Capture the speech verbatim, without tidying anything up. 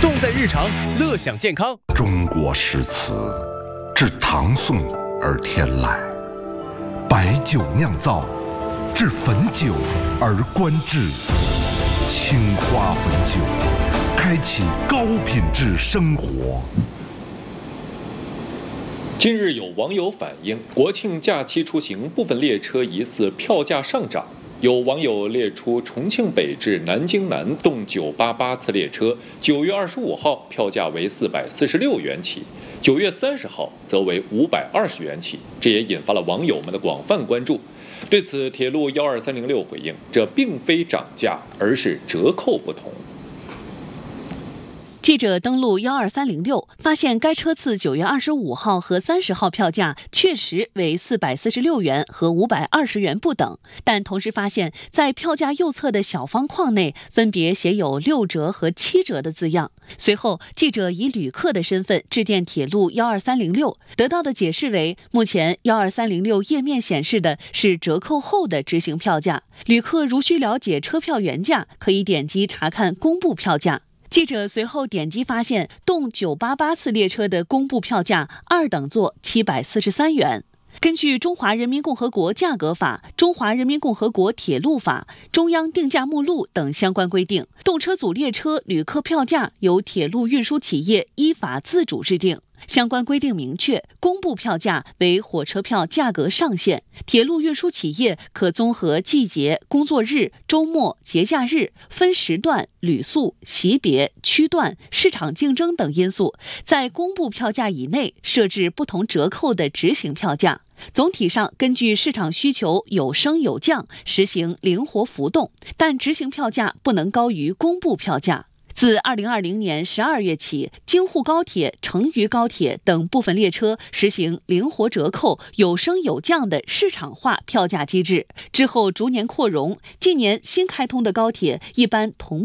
动在日常，乐享健康。 中国诗词自唐宋而天来，白酒酿造，至汾酒而观之。青花汾酒，开启高品质生活。 近日有网友反映，国庆假期出行部分列车疑似票价上涨。有网友列出重庆北至南京南动九八八次列车，九月二十五号票价为四百四十六元起，九月三十号则为五百二十元起，这也引发了网友们的广泛关注。对此，铁路幺二三零六回应，这并非涨价，而是折扣不同。 记者登录幺二三零六，发现该车次九月二十五号和三十号票价确实为四百四十六元和五百二十元不等，但同时发现，在票价右侧的小方框内分别写有六折和七折的字样。随后，记者以旅客的身份致电铁路幺二三零六，得到的解释为，目前幺二三零六页面显示的是折扣后的执行票价，旅客如需了解车票原价，可以点击查看公布票价。记者随后点击发现，动九八八次列车的公布票价二等座七百四十三元。根据《中华人民共和国价格法》《中华人民共和国铁路法》《中央定价目录》等相关规定，动车组列车旅客票价由铁路运输企业依法自主制定。相关规定明确，公布票价为火车票价格上限，铁路运输企业可综合季节、工作日、周末、节假日、分时段、旅宿、席别、区段、市场竞争等因素，在公布票价以内设置不同折扣的执行票价。总体上根据市场需求有升有降，实行灵活浮动，但执行票价不能高于公布票价。自二零二零年十二月起，京沪高铁、成渝高铁等部分列车实行灵活折扣、有升有降的市场化票价机制，之后逐年扩容。近年新开通的高铁一般同